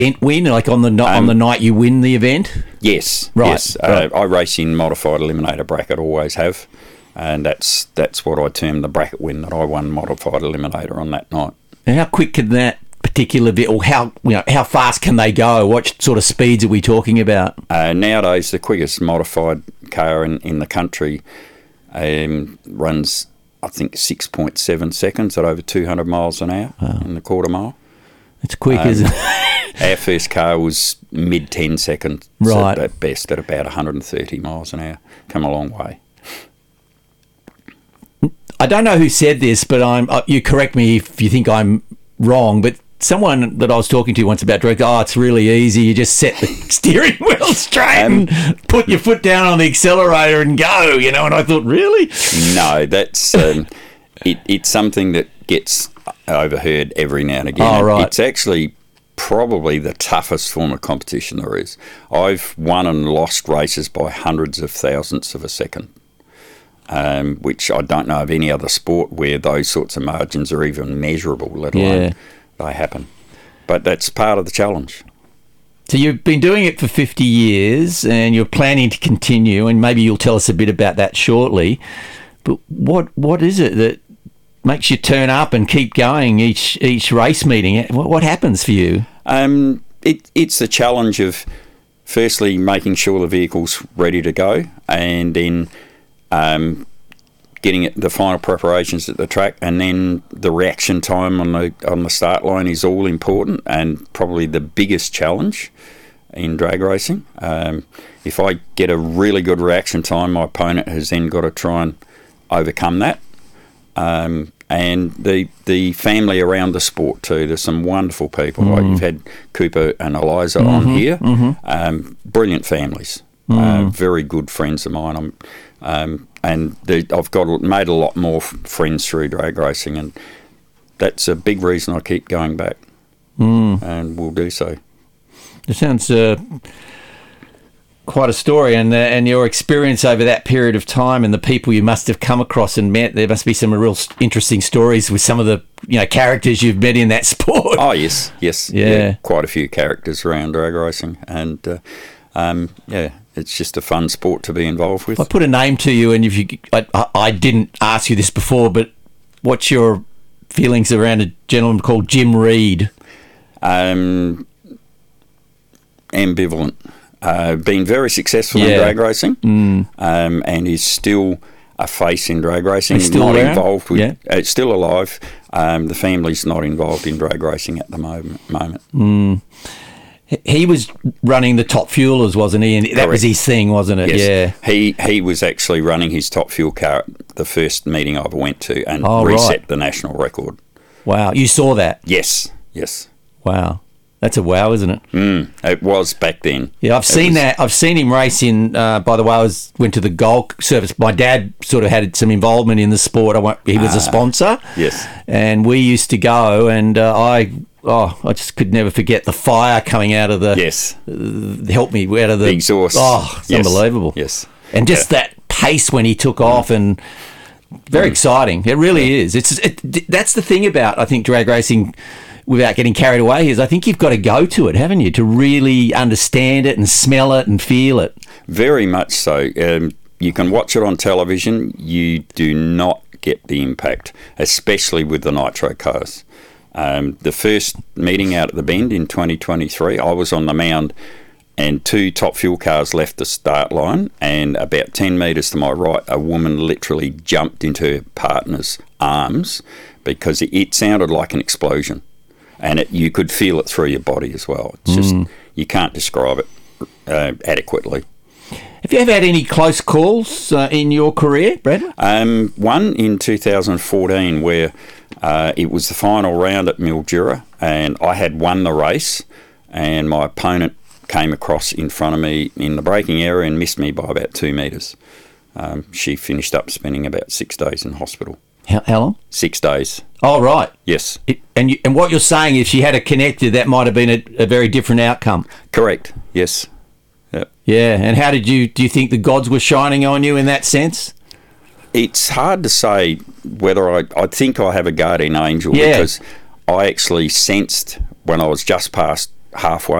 win, like on the night you win the event? Yes, right. Yes. Right. I race in modified eliminator bracket, always have, and that's what I term the bracket win, that I won modified eliminator on that night. And how quick can that particular bit, or how fast can they go? What sort of speeds are we talking about? Nowadays, the quickest modified car in the country runs, I think, 6.7 seconds at over 200 miles an hour in the quarter mile. It's quick, isn't it? Our first car was mid 10 seconds right. at best, at about 130 miles an hour. Come a long way. I don't know who said this, but you correct me if you think I'm wrong, but someone that I was talking to once about drag, it's really easy. You just set the steering wheel straight and put your foot down on the accelerator and go, and I thought, really? No, that's it's something that gets overheard every now and again. Oh, right. It's actually probably the toughest form of competition there is. I've won and lost races by hundreds of thousandths of a second, which I don't know of any other sport where those sorts of margins are even measurable, let alone they happen. But that's part of the challenge. So you've been doing it for 50 years and you're planning to continue, and maybe you'll tell us a bit about that shortly. But what is it that makes you turn up and keep going each race meeting? What happens for you? It's the challenge of firstly making sure the vehicle's ready to go, and then getting the final preparations at the track, and then the reaction time on the start line is all important, and probably the biggest challenge in drag racing. If I get a really good reaction time, my opponent has then got to try and overcome that. And the family around the sport too. There's some wonderful people. Like you've had Cooper and Eliza on here. Brilliant families. Very good friends of mine. And I've made a lot more friends through drag racing, and that's a big reason I keep going back, and will do so. It sounds quite a story, and your experience over that period of time, and the people you must have come across and met. There must be some real interesting stories with some of the characters you've met in that sport. Oh yes, yeah, quite a few characters around drag racing, and it's just a fun sport to be involved with. I put a name to you, and I didn't ask you this before, but what's your feelings around a gentleman called Jim Reed? Ambivalent. Been very successful in drag racing, and is still a face in drag racing. He's still not around? involved with. It's still alive. The family's not involved in drag racing at the moment. He was running the Top Fuelers, wasn't he? And that was his thing, wasn't it? Yes. Yeah. He was actually running his Top Fuel car at the first meeting I ever went to, and reset the national record. Wow. You saw that? Yes. Wow. That's a wow, isn't it? It was back then. Yeah, I've seen that. I've seen him race in, by the way, went to the Gold Service. My dad sort of had some involvement in the sport. He was a sponsor. Yes. And we used to go, and I just could never forget the fire coming out of the... Yes. Help me, out of the... exhaust. Oh, it's unbelievable. Yes. And just that pace when he took off, and very exciting. It really is. That's the thing about, I think, drag racing, without getting carried away, is I think you've got to go to it, haven't you, to really understand it and smell it and feel it. Very much so. You can watch it on television. You do not get the impact, especially with the nitro cars. The first meeting out at the Bend in 2023, I was on the mound, and two Top Fuel cars left the start line, and about 10 metres to my right, a woman literally jumped into her partner's arms because it sounded like an explosion, and you could feel it through your body as well. It's just, you can't describe it adequately. Have you ever had any close calls in your career, Brad? One in 2014 where it was the final round at Mildura, and I had won the race, and my opponent came across in front of me in the braking area and missed me by about 2 metres. She finished up spending about 6 days in hospital. How long? 6 days. Oh, right. Yes. And what you're saying, if she had a connected, that might have been a very different outcome. Correct. Yes. Yep. Yeah. And how do you think the gods were shining on you in that sense? It's hard to say whether I think I have a guardian angel, because I actually sensed when I was just past halfway